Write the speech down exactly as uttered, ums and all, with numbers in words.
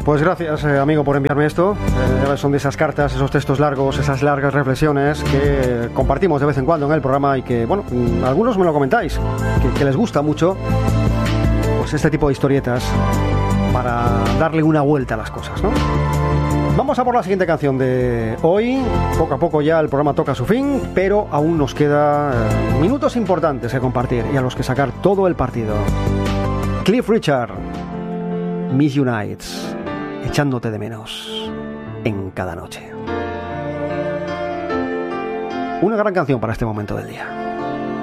Pues gracias, eh, amigo, por enviarme esto. Eh, son de esas cartas, esos textos largos, esas largas reflexiones que compartimos de vez en cuando en el programa y que, bueno, algunos me lo comentáis, que, que les gusta mucho pues este tipo de historietas para darle una vuelta a las cosas, ¿no? Vamos a por la siguiente canción de hoy. Poco a poco ya el programa toca su fin, pero aún nos queda eh, minutos importantes que compartir y a los que sacar todo el partido. Cliff Richard, Miss You Nights, echándote de menos en cada noche. Una gran canción para este momento del día.